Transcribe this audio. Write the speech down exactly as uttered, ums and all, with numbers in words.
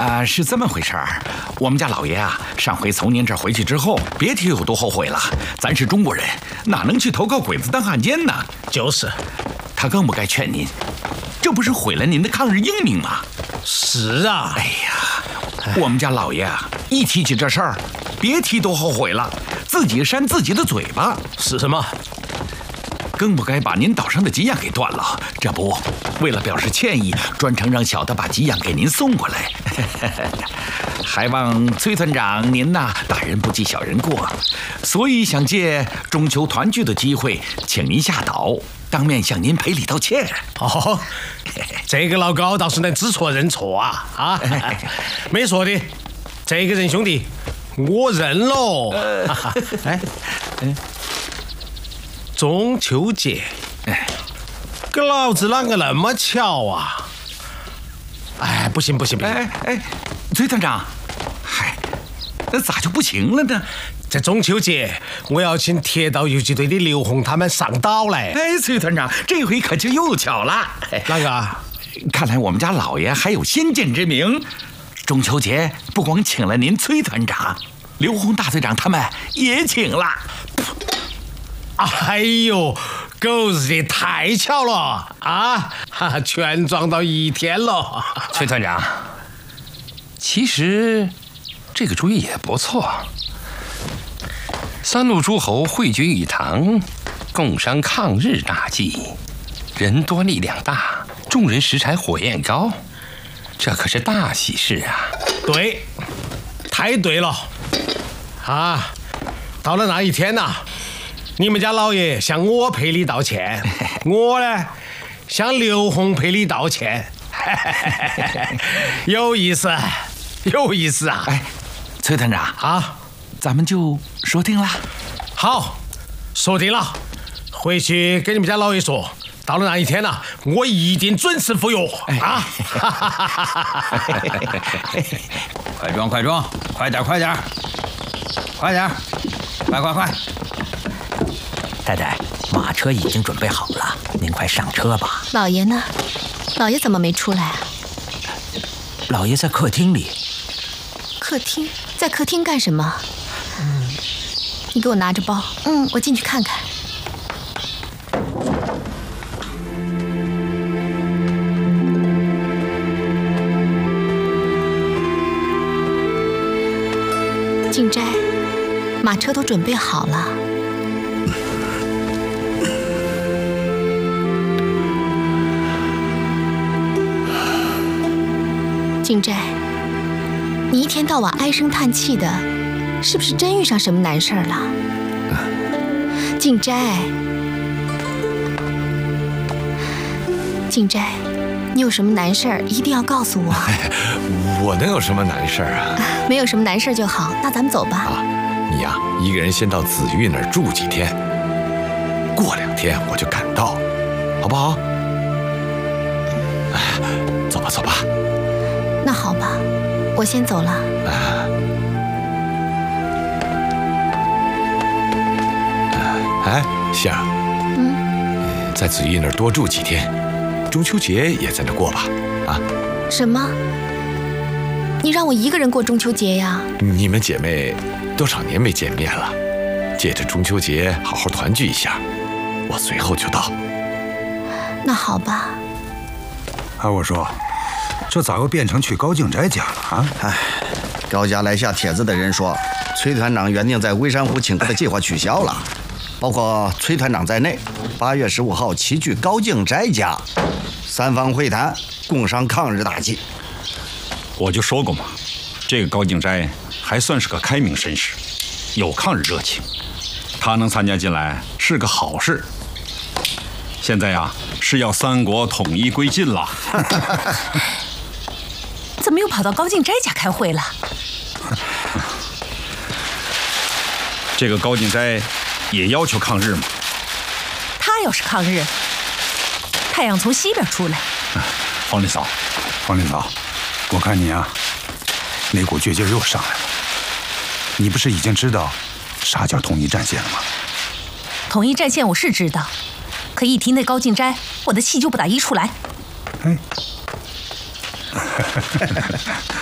啊，是这么回事儿。我们家老爷啊，上回从您这儿回去之后，别提有多后悔了。咱是中国人，哪能去投靠鬼子当汉奸呢？ 就是， 他更不该劝您，这不是毁了您的抗日英名吗？ 是啊。 哎呀，我们家老爷啊，一提起这事儿，别提多后悔了，自己扇自己的嘴巴。 是什么？ 更不该把您岛上的给养给断了。这不，为了表示歉意，专程让小的把给养给您送过来。还望崔团长您呐，大人不计小人过，所以想借中秋团聚的机会，请您下岛，当面向您赔礼道歉。 哦，这个老高倒是能知错认错啊！啊，没错的，这个仁兄弟，我认喽。哎，嗯。中秋节，哎，跟老子啷个那么巧啊？哎，不行不行不行！ 哎哎，崔团长，嗨，那咋就不行了呢？ 这中秋节我要请铁道游击队的刘红他们上岛来。 哎，崔团长，这回可就又巧了。 哪个啊？ 看来我们家老爷还有先见之明，中秋节不光请了您崔团长，刘红大队长他们也请了。 哎呦，狗日的太巧了啊！哈，全撞到一天了。 崔团长，其实这个主意也不错。三路诸侯汇聚一堂，共商抗日大计，人多力量大，众人拾柴火焰高，这可是大喜事啊！ 对，太对了啊！到了那一天呐、啊，你们家老爷向我赔礼道歉，我呢向刘红赔礼道歉，有意思，有意思啊！ 哎，崔团长啊， 咱们就说定了。 好，说定了，回去跟你们家老爷说，到了那一天呢、啊，我一定准时赴约啊！ 快装快装，快点快点，快点，快快快！ 太太，马车已经准备好了，您快上车吧。 老爷呢？老爷怎么没出来啊？ 老爷在客厅里。 客厅？在客厅干什么？嗯，你给我拿着包，嗯，我进去看看。静斋，马车都准备好了。静斋，你一天到晚唉声叹气的，是不是真遇上什么难事儿了？静斋，静斋，你有什么难事儿一定要告诉我。 我能有什么难事儿啊？ 没有什么难事儿就好，那咱们走吧。 啊，你呀、啊，一个人先到子玉那儿住几天，过两天我就赶到，好不好？哎，走吧，走吧。 那好吧，我先走了。 啊，哎，杏儿，嗯，在子玉那儿多住几天，中秋节也在那过吧？啊？ 什么？你让我一个人过中秋节呀？ 你们姐妹多少年没见面了，借着中秋节好好团聚一下，我随后就到。 那好吧。 哎，我说，这咋又变成去高敬斋家了啊？ 哎，高家来下帖子的人说，崔团长原定在微山湖请客的计划取消了，包括崔团长在内，八月十五号齐聚高敬斋家，三方会谈，共商抗日大计。 我就说过嘛，这个高敬斋还算是个开明绅士，有抗日热情，他能参加进来是个好事。现在呀，是要三国统一归晋了。 怎么又跑到高敬斋家开会了？ 这个高敬斋也要求抗日嘛。 他要是抗日，太阳从西边出来。 黄林嫂， 黄林嫂，我看你啊，那股倔劲又上来了。你不是已经知道啥叫统一战线了吗？ 统一战线我是知道，可一提那高敬斋，我的气就不打一处来。 哎。